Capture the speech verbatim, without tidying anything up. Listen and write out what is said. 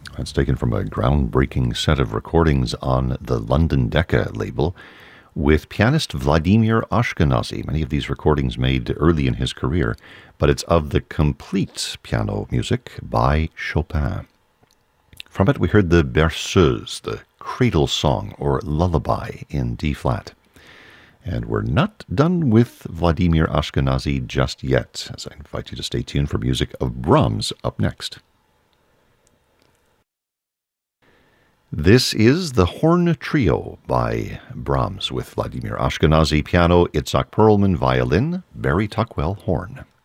That's taken from a groundbreaking set of recordings on the London Decca label with pianist Vladimir Ashkenazy. Many of these recordings made early in his career, but it's of the complete piano music by Chopin. From it, we heard the Berceuse, the cradle song or lullaby in D-flat. And we're not done with Vladimir Ashkenazy just yet, as I invite you to stay tuned for music of Brahms up next. This is the Horn Trio by Brahms with Vladimir Ashkenazy piano, Itzhak Perlman violin, Barry Tuckwell horn.